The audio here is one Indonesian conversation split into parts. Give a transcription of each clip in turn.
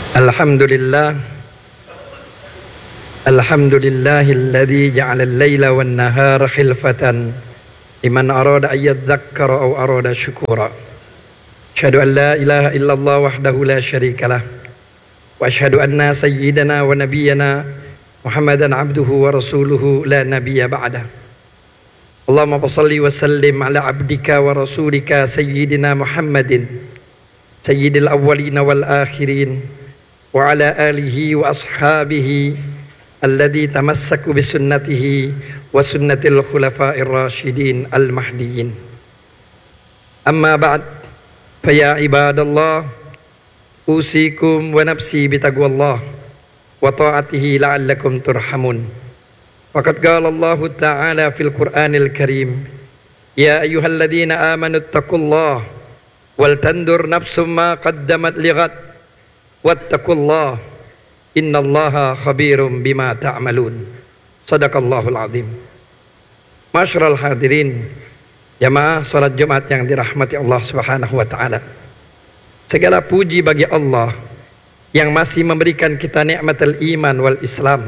Alhamdulillah Alhamdulillahilladzi ja'ala al-laila wan-nahara khilfatan liman arada an yadhakkara aw arada syukura. Asyhadu an la ilaha illallah wahdahu la syarikalah wa asyhadu anna sayyidana wa nabiyyana Muhammadan abduhu wa rasuluhu la nabiyya ba'dah. Allahumma shalli wa sallim ala abdika wa rasulika sayyidina Muhammadin sayyidil awwalin wal akhirin wa ala alihi wa ashabihi alladhi tamassaku bi sunnatihi wa sunnatil khulafa'ir rasyidin al mahdiyyin. Amma ba'd, fa ya ibadallah, usikum wa nafsi bi taqwallah wa ta'atihi la'allakum turhamun. Faqad qala Allah ta'ala fil Qur'anil Karim, ya ayyuhalladzina amanu taqullaha wal tandur nafsum ma qaddamat lighad wattaqullah innallaha khabirum bima ta'malun. Shadaqallahul azim. Masyarul hadirin, jamaah salat Jumat yang dirahmati Allah Subhanahu wa taala. Segala puji bagi Allah yang masih memberikan kita nikmatul iman wal Islam,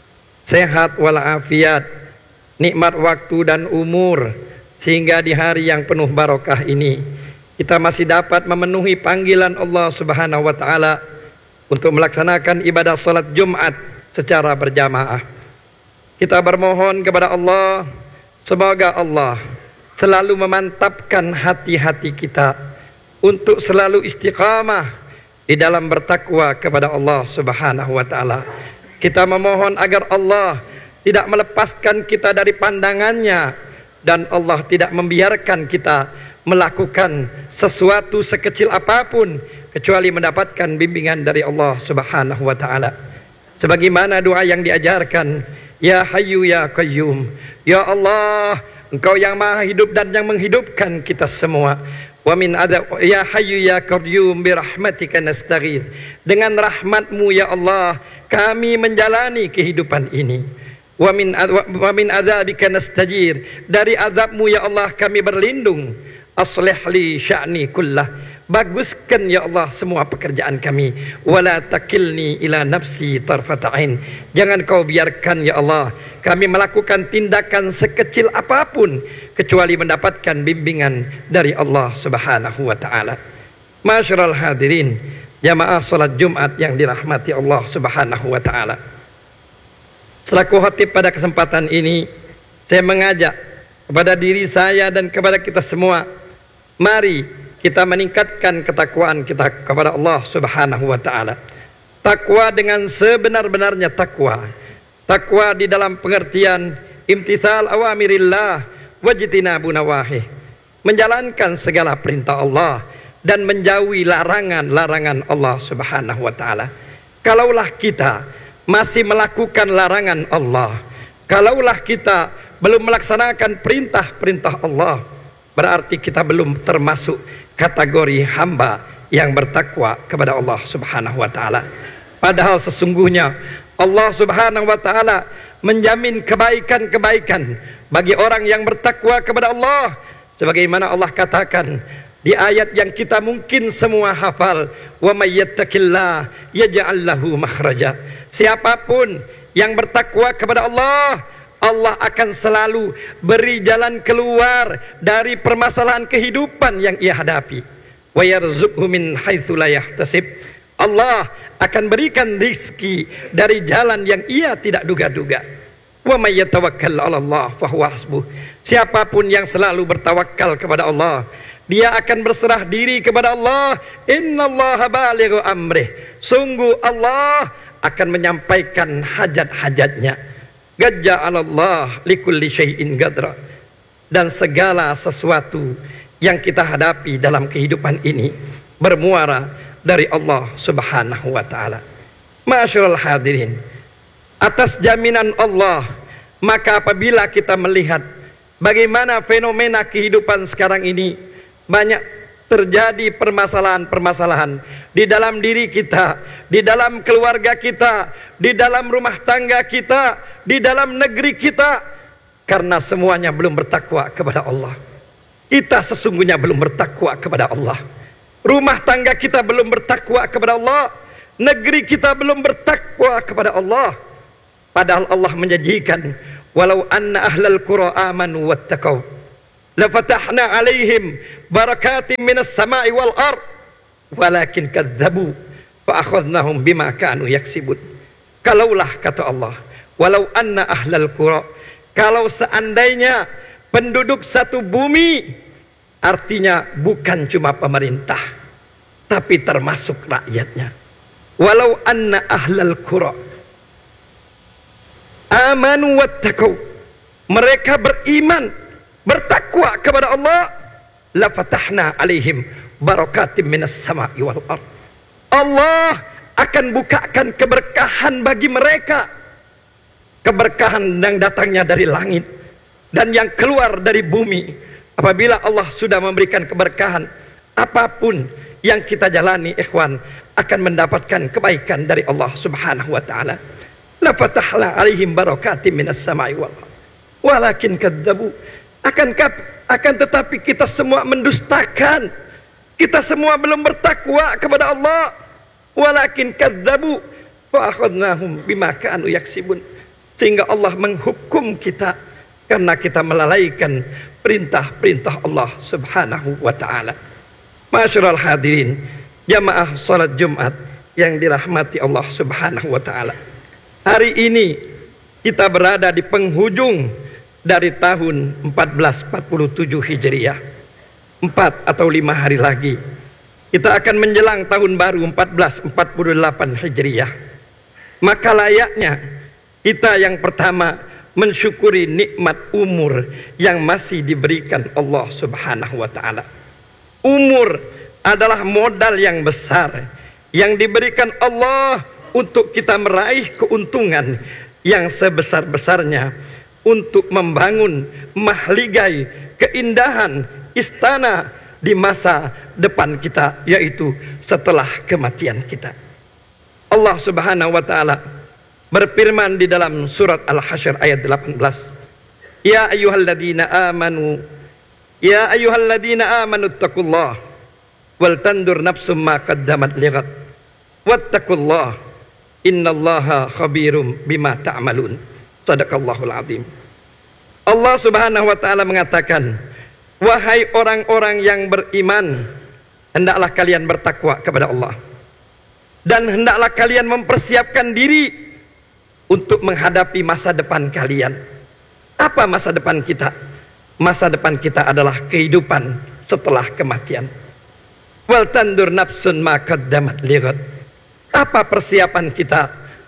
sehat wal afiat, nikmat waktu dan umur, sehingga di hari yang penuh barokah ini kita masih dapat memenuhi panggilan Allah Subhanahu wa taala untuk melaksanakan ibadah salat Jumat secara berjamaah. Kita bermohon kepada Allah, semoga Allah selalu memantapkan hati-hati kita untuk selalu istiqamah di dalam bertakwa kepada Allah Subhanahu wa taala. Kita memohon agar Allah tidak melepaskan kita dari pandangannya, dan Allah tidak membiarkan kita melakukan sesuatu sekecil apapun kecuali mendapatkan bimbingan dari Allah Subhanahu wa taala. Sebagaimana doa yang diajarkan, ya Hayyu ya Qayyum, ya Allah, Engkau yang Maha Hidup dan yang menghidupkan kita semua. Wa min ya Hayyu ya Qayyum bi rahmatika nastaghits. Dengan rahmat-Mu ya Allah kami menjalani kehidupan ini. Wa min adzabika nastajir. Dari azab-Mu ya Allah kami berlindung. Aslih li sya'ni kullah. Baguskan ya Allah semua pekerjaan kami. Wala takilni ila nafsi tarfata ain. Jangan Kau biarkan ya Allah kami melakukan tindakan sekecil apapun kecuali mendapatkan bimbingan dari Allah Subhanahu wa taala. Masyarul hadirin, jamaah salat Jumat yang dirahmati Allah Subhanahu wa taala. Selaku khatib pada kesempatan ini, saya mengajak kepada diri saya dan kepada kita semua, mari kita meningkatkan ketakwaan kita kepada Allah Subhanahu wa taala. Takwa dengan sebenar-benarnya takwa. Takwa di dalam pengertian imtithal awamirillah wajtinabu nawahih. Menjalankan segala perintah Allah dan menjauhi larangan-larangan Allah Subhanahu wa taala. Kalaulah kita masih melakukan larangan Allah, kalaulah kita belum melaksanakan perintah-perintah Allah, berarti kita belum termasuk kategori hamba yang bertakwa kepada Allah Subhanahu wa taala. Padahal sesungguhnya Allah Subhanahu wa taala menjamin kebaikan-kebaikan bagi orang yang bertakwa kepada Allah. Sebagaimana Allah katakan di ayat yang kita mungkin semua hafal, wa may yattaqillah yaj'al lahu makhraja. Siapapun yang bertakwa kepada Allah, Allah akan selalu beri jalan keluar dari permasalahan kehidupan yang ia hadapi. Wa yarzuqhu min haitsu la yahtasib. Allah akan berikan rizki dari jalan yang ia tidak duga-duga. Wa may yatawakkal 'ala Allah fa huwa hasbuh. Siapapun yang selalu bertawakal kepada Allah, dia akan berserah diri kepada Allah. Innallaha balighu amrih. Sungguh Allah akan menyampaikan hajat-hajatnya. Gajja'alallah likulli syai'in qadra. Dan segala sesuatu yang kita hadapi dalam kehidupan ini bermuara dari Allah Subhanahu wa taala. Masyarul hadirin, atas jaminan Allah, maka apabila kita melihat bagaimana fenomena kehidupan sekarang ini, banyak terjadi permasalahan-permasalahan di dalam diri kita, di dalam keluarga kita, di dalam rumah tangga kita, di dalam negeri kita, karena semuanya belum bertakwa kepada Allah. Kita sesungguhnya belum bertakwa kepada Allah. Rumah tangga kita belum bertakwa kepada Allah. negeri kita belum bertakwa kepada Allah. Padahal Allah menjanjikan, walau anna ahlal qura amanu wattaqau lafatahna alaihim barakatim minas sama'i wal ard walakin kadzabu fa akhadnahum bima kanu yaksibun. Kalaulah, kata Allah, walau anna ahlal qura, kalau seandainya penduduk satu bumi, artinya bukan cuma pemerintah, tapi termasuk rakyatnya. Walau anna ahlal qura amanu wattaqau, mereka beriman, bertakwa kepada Allah, la fatahna alaihim barakatim minas sama'i wal ard. Allah akan bukakan keberkahan bagi mereka, keberkahan yang datangnya dari langit dan yang keluar dari bumi. Apabila Allah sudah memberikan keberkahan, apapun yang kita jalani, ikhwan, akan mendapatkan kebaikan dari Allah Subhanahu wa taala. La fatahna alaihim barakatim minas sama'i wal ard walakin kadzabu, akan tetapi kita semua mendustakan, kita semua belum bertakwa kepada Allah. Walakin kadzabu fa akhadnahum bima kanu yaksibun, sehingga Allah menghukum kita karena kita melalaikan perintah-perintah Allah Subhanahu wa taala. Ma'asyiral hadirin, jamaah salat Jumat yang dirahmati Allah Subhanahu wa taala. Hari ini kita berada di penghujung dari tahun 1447 Hijriah. 4 atau 5 hari lagi kita akan menjelang tahun baru 1448 Hijriah. Maka layaknya kita yang pertama mensyukuri nikmat umur yang masih diberikan Allah Subhanahu wa taala. Umur adalah modal yang besar yang diberikan Allah untuk kita meraih keuntungan yang sebesar-besarnya untuk membangun mahligai keindahan istana di masa depan kita, yaitu setelah kematian kita. Allah Subhanahu wa taala berfirman di dalam surat Al-Hasyr ayat 18, Ya ayyuhalladzina amanu taqullah wal tandur nafsum ma qaddamat lighad wattaqullah innallaha khabirum bima ta'malun. Shadaqallahul azim. Allah Subhanahu wa taala mengatakan, wahai orang-orang yang beriman, hendaklah kalian bertakwa kepada Allah, dan hendaklah kalian mempersiapkan diri untuk menghadapi masa depan kalian. Apa masa depan kita? Masa depan kita adalah kehidupan setelah kematian. Wal tandur nafsun ma qaddamat lighad. Apa persiapan kita?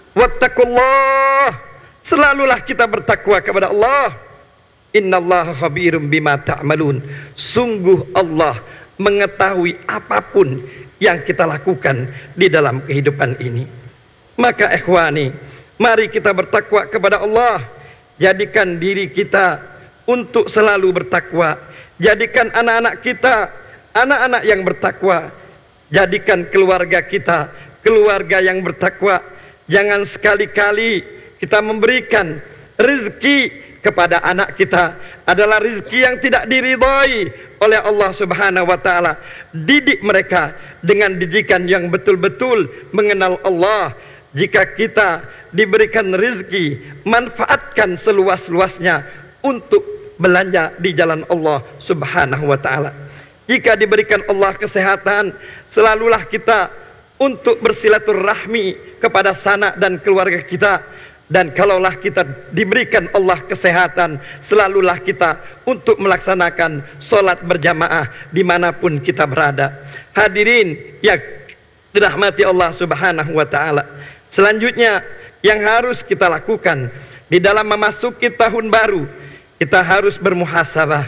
Wattaqullah, selalulah kita bertakwa kepada Allah. Innallaha khabirum bima ta'malun. Sungguh Allah mengetahui apapun yang kita lakukan di dalam kehidupan ini. Maka ikhwani, mari kita bertakwa kepada Allah. Jadikan diri kita untuk selalu bertakwa. Jadikan anak-anak kita anak-anak yang bertakwa. Jadikan keluarga kita keluarga yang bertakwa. Jangan sekali-kali kita memberikan rezeki kepada anak kita adalah rezeki yang tidak diridhai oleh Allah Subhanahu wa taala. Didik mereka dengan didikan yang betul-betul mengenal Allah. Jika kita diberikan rezeki, manfaatkan seluas-luasnya untuk belanja di jalan Allah Subhanahu wa taala. Jika diberikan Allah kesehatan, selalulah kita untuk bersilaturahmi kepada sanak dan keluarga kita. Dan kalaulah kita diberikan Allah kesehatan, selalulah kita untuk melaksanakan sholat berjamaah dimanapun kita berada. Hadirin yang dirahmati Allah Subhanahu wa ta'ala, selanjutnya yang harus kita lakukan di dalam memasuki tahun baru, kita harus bermuhasabah.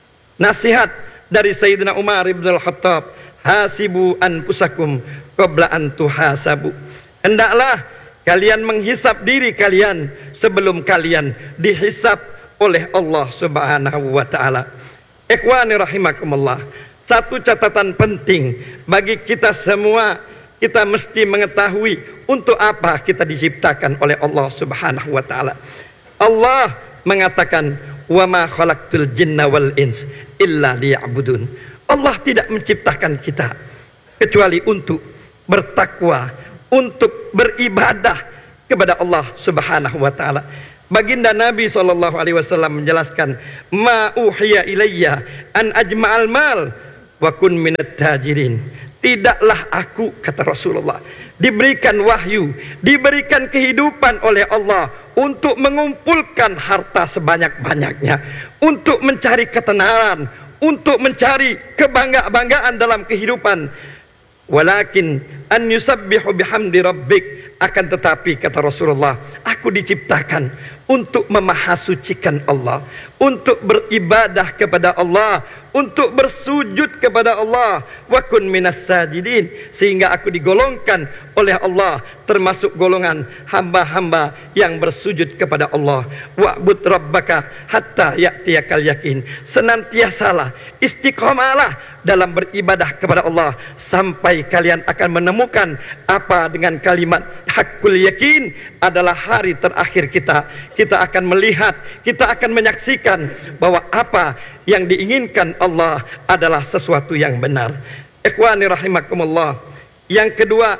Nasihat dari Sayyidina Umar ibn al-Khattab, hasibu anfusakum qabla an tuhasabu. Hendaklah kalian menghisap diri kalian sebelum kalian dihisap oleh Allah Subhanahu wa ta'ala. Ikhwani rahimakumullah, satu catatan penting bagi kita semua, kita mesti mengetahui untuk apa kita diciptakan oleh Allah Subhanahu wa ta'ala. Allah mengatakan, wa ma khalaqtul jinna wal ins illa liya'budun. Allah tidak menciptakan kita kecuali untuk bertakwa, untuk beribadah kepada Allah Subhanahu wa taala. Baginda Nabi SAW menjelaskan, ma uhiya ilayya an ajma'al mal wa kun minat tajirin. Tidaklah aku, kata Rasulullah, diberikan wahyu, diberikan kehidupan oleh Allah untuk mengumpulkan harta sebanyak-banyaknya, untuk mencari ketenaran, untuk mencari kebanggaan dalam kehidupan. Walakin an yusabbihu bihamdi rabbik, akan tetapi kata Rasulullah, aku diciptakan untuk memahasucikan Allah, untuk beribadah kepada Allah, untuk bersujud kepada Allah. Wa kun minas sajidin, sehingga aku digolongkan oleh Allah termasuk golongan hamba-hamba yang bersujud kepada Allah. Wa'bud rabbaka hatta ya'tiyakal yakin, senantiasalah, istiqomalah dalam beribadah kepada Allah sampai kalian akan menemukan apa dengan kalimat hakul yakin adalah hari terakhir kita. Kita akan melihat, kita akan menyaksikan bahwa apa yang diinginkan Allah adalah sesuatu yang benar. Ikhwani rahimakumullah. Yang kedua,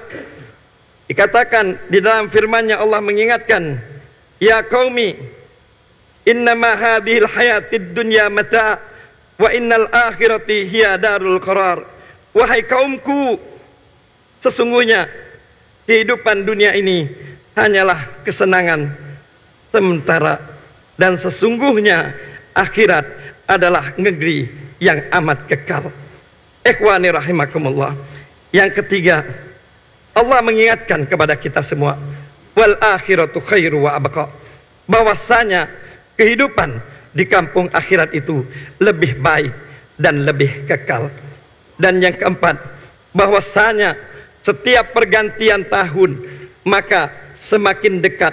dikatakan di dalam firman-Nya Allah mengingatkan, ya qaumi innama hadhil hayatid dunya mata' wa innal akhirati hiya darul qarar. Wahai kaumku, sesungguhnya kehidupan dunia ini hanyalah kesenangan sementara, dan sesungguhnya akhirat adalah negeri yang amat kekal. Ikhwani rahimakumullah. Yang ketiga, Allah mengingatkan kepada kita semua, wal akhiratu khairu wa abqa, bahwasanya kehidupan di kampung akhirat itu lebih baik dan lebih kekal. Dan yang keempat, bahwasanya setiap pergantian tahun maka semakin dekat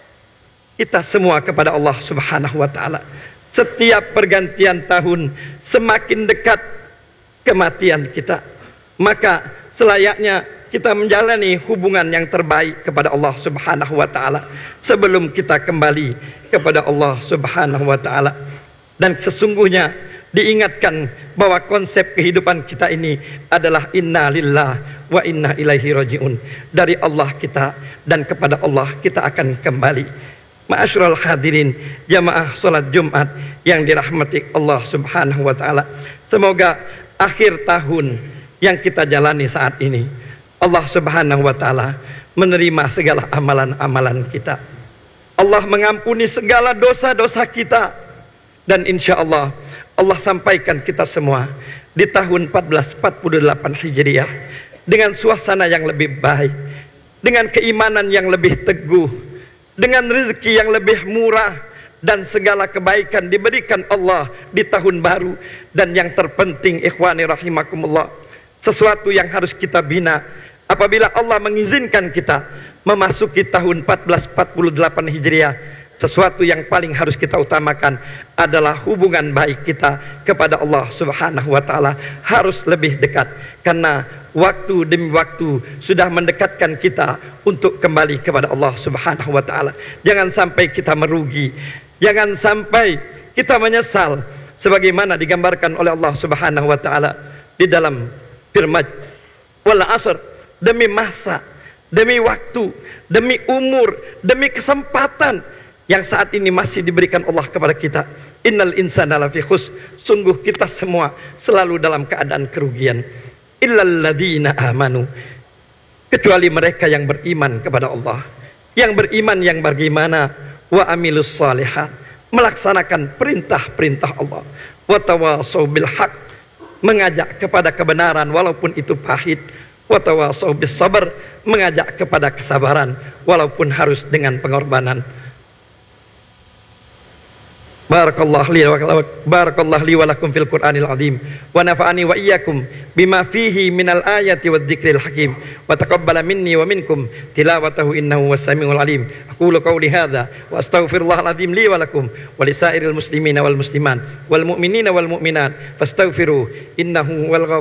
kita semua kepada Allah Subhanahu wa taala. Setiap pergantian tahun semakin dekat kematian kita. Maka selayaknya kita menjalani hubungan yang terbaik kepada Allah Subhanahu wa taala sebelum kita kembali kepada Allah Subhanahu wa taala. Dan sesungguhnya diingatkan bahwa konsep kehidupan kita ini adalah inna lillah wa inna ilaihi rajiun. Dari Allah kita dan kepada Allah kita akan kembali. Ma'asyiral hadirin, jamaah salat Jumat yang dirahmati Allah Subhanahu wa taala. Semoga akhir tahun yang kita jalani saat ini, Allah Subhanahu wa taala menerima segala amalan-amalan kita. Allah mengampuni segala dosa-dosa kita, dan insya Allah Allah sampaikan kita semua di tahun 1448 Hijriah dengan suasana yang lebih baik, dengan keimanan yang lebih teguh, dengan rezeki yang lebih murah, dan segala kebaikan diberikan Allah di tahun baru. Dan yang terpenting ikhwani rahimakumullah, sesuatu yang harus kita bina apabila Allah mengizinkan kita memasuki tahun 1448 Hijriah, sesuatu yang paling harus kita utamakan adalah hubungan baik kita kepada Allah Subhanahu wa taala harus lebih dekat, karena waktu demi waktu sudah mendekatkan kita untuk kembali kepada Allah Subhanahu wa taala. Jangan sampai kita merugi, jangan sampai kita menyesal sebagaimana digambarkan oleh Allah Subhanahu wa taala di dalam firman, wal asr, demi masa, demi waktu, demi umur, demi kesempatan yang saat ini masih diberikan Allah kepada kita. Innal insana lafi khusr, sungguh kita semua selalu dalam keadaan kerugian. Illal ladzina amanu, kecuali mereka yang beriman kepada Allah. Yang beriman yang bagaimana? Wa amilus shalihat, melaksanakan perintah-perintah Allah. Wa tawasau bil haq, mengajak kepada kebenaran walaupun itu pahit. Wa tawasau bis sabr, mengajak kepada kesabaran walaupun harus dengan pengorbanan. Barakallahu li wa lakum fil Qur'anil azim wa nafa'ani wa iyyakum bima fihi minal ayati wadh-dhikril hakim wa taqabbala minni wa minkum tilawatahu innahu was-sami'ul alim. Aqulu qawli hadza wa astaghfirullahal azim li wa lakum wa lisairil muslimina wal muslimat wal mu'minina wal mu'minat fastaghfiru innahu wal